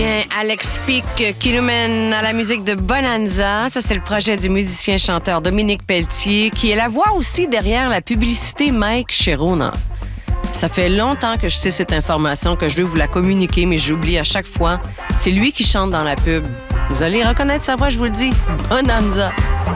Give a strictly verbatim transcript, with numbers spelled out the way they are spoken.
Bien, Alex Peak qui nous mène à la musique de Bonanza. Ça, c'est le projet du musicien-chanteur Dominique Pelletier, qui est la voix aussi derrière la publicité Mike chez Rona. Ça fait longtemps que je sais cette information, que je veux vous la communiquer, mais j'oublie à chaque fois. C'est lui qui chante dans la pub. Vous allez reconnaître sa voix, je vous le dis. Bonanza.